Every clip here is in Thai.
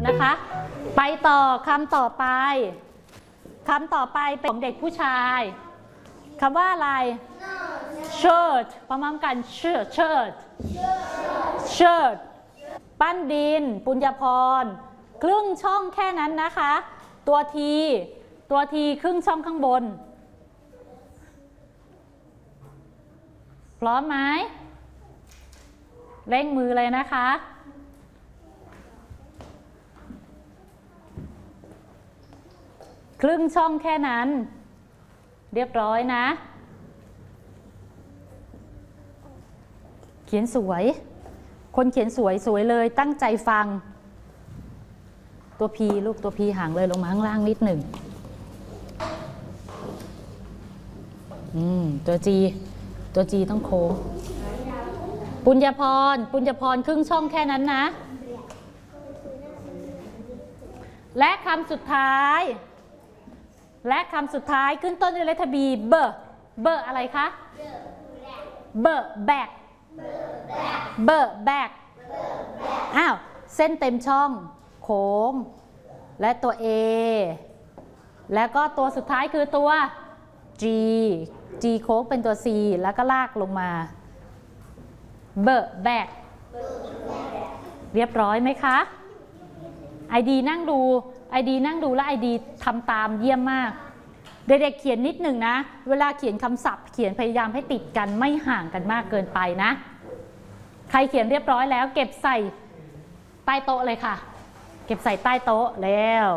นะคะ ไปต่อคำต่อไปคำต่อไปเป็นของเด็กผู้ชายคำว่าอะไร shirt พร้อมกัน shirt ปั้นดินปุญญพรครึ่งช่องแค่นั้นนะคะตัวทีครึ่งช่องข้างบนพร้อมไหมเร่งมือเลยนะคะครึ่งช่องแค่นั้นเรียบร้อยนะเขียนสวยคนเขียนสวยเลยตั้งใจฟังตัวพีลูกตัวพีห่างเลยลงมาข้างล่างนิดหนึ่งตัวจีต้องโค้งปุญญพรครึ่งช่องแค่นั้นนะและคำสุดท้ายขึ้นต้นด้วยเลขบีเบอร์อะไรคะเบอร์แบกอ้าวเส้นเต็มช่องโค้งและตัว A แล้วก็ตัวสุดท้ายคือตัว G โค้งเป็นตัว C แล้วก็ลากลงมาเบอร์แบกเรียบร้อยไหมคะไอดีนั่งดูและไอดีทำตามเยี่ยมมากเด็กๆเขียนนิดหนึ่งนะเวลาเขียนคำศัพท์เขียนพยายามให้ติดกันไม่ห่างกันมากเกินไปนะใครเขียนเรียบร้อยแล้วเก็บใส่ใต้โต๊ะเลยค่ะเก็บใส่ใต้โต๊ะแล้ว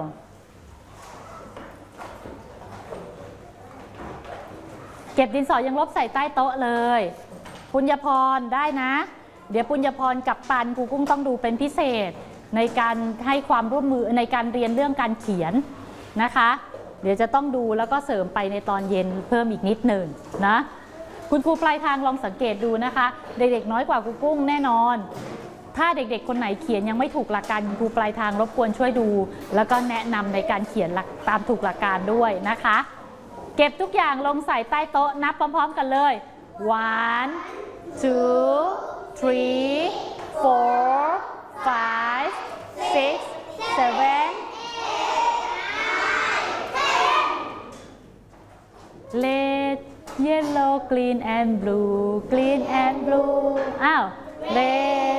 เก็บดินสอยังลบใส่ใต้โต๊ะเลยปุญญพรได้นะเดี๋ยวปุญญพรกับปันครูกุ้งต้องดูเป็นพิเศษในการให้ความร่วมมือในการเรียนเรื่องการเขียนนะคะเดี๋ยวจะต้องดูแล้วก็เสริมไปในตอนเย็นเพิ่มอีกนิดหนึ่งนะคุณครูปลายทางลองสังเกตดูนะคะเด็กๆน้อยกว่าครูกุ้งแน่นอนถ้าเด็กๆคนไหนเขียนยังไม่ถูกหลักการครูปลายทางรบกวนช่วยดูแล้วก็แนะนำในการเขียนตามถูกหลักการด้วยนะคะเก็บทุกอย่างลงใส่ใต้โต๊ะนับพร้อมๆกันเลย 1 2 3 4 5 6 7 Red yellow green and blue อ้าว red